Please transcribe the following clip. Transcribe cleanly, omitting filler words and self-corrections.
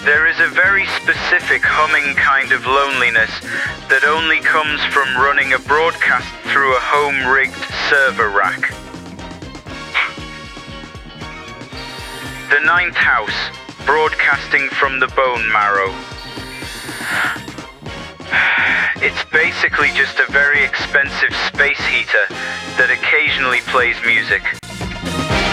There is a very specific humming kind of loneliness that only comes from running a broadcast through a home-rigged server rack. The Ninth House, broadcasting from the bone marrow. It's basically just a very expensive space heater that occasionally plays music.